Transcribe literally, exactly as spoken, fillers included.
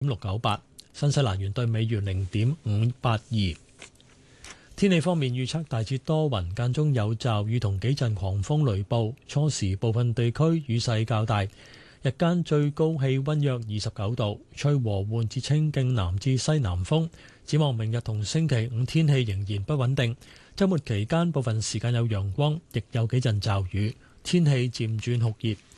六九八，新西蘭元對美元零點五八二。天氣方面預測大致多雲，間中有驟雨同幾陣狂風雷暴，初時部分地區雨勢較大，日間最高氣溫約二十九度，吹和緩至清勁南至西南風。展望明日同星期五天氣仍然不穩定，週末期間部分時間有陽光，亦有幾陣驟雨，天氣漸轉酷熱。